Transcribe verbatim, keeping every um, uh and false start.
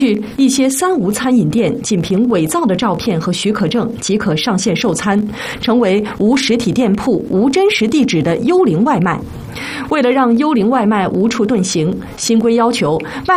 据一些三无餐饮店仅凭伪造的照片和许可证即可上线售餐，成为无实体店铺、无真实地址的幽灵外卖。为了让幽灵外卖无处遁形，新规要求外